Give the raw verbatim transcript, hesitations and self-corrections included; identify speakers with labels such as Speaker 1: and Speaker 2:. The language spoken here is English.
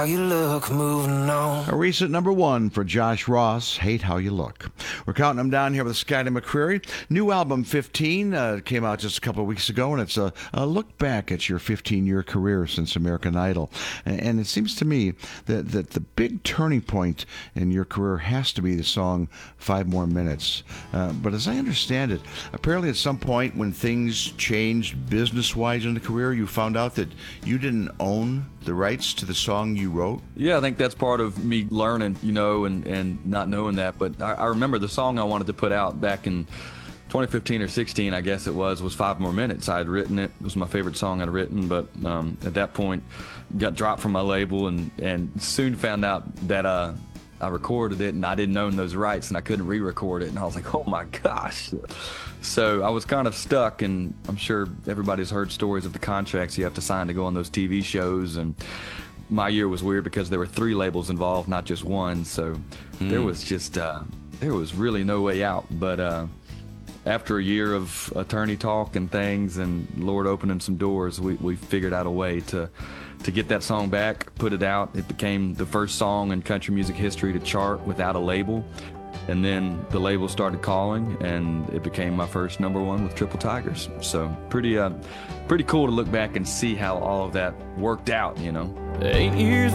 Speaker 1: How you look, moving on.
Speaker 2: A recent number one for Josh Ross, Hate How You Look. We're counting them down here with Scotty McCreery. New album fifteen uh, came out just a couple of weeks ago, and it's a, a look back at your fifteen-year career since American Idol. And, and it seems to me that, that the big turning point in your career has to be the song Five More Minutes. Uh, but as I understand it, apparently at some point when things changed business-wise in the career, you found out that you didn't own the rights to the song you wrote?
Speaker 3: Yeah, I think that's part of me learning, you know, and, and not knowing that. But I, I remember the song I wanted to put out back in twenty fifteen or sixteen, I guess it was, was Five More Minutes. I had written it. It was my favorite song I'd written, but um, at that point, got dropped from my label and, and soon found out that uh, I recorded it and I didn't own those rights and I couldn't re-record it. And I was like, oh my gosh. So I was kind of stuck, and I'm sure everybody's heard stories of the contracts you have to sign to go on those T V shows. And my year was weird because there were three labels involved, not just one. So mm. there was just, uh, there was really no way out. But uh, after a year of attorney talk and things and Lord opening some doors, we, we figured out a way to, to get that song back, put it out. It became the first song in country music history to chart without a label. And then the label started calling, and it became my first number one with Triple Tigers. So pretty, uh, pretty cool to look back and see how all of that worked out, you know.
Speaker 1: Eight years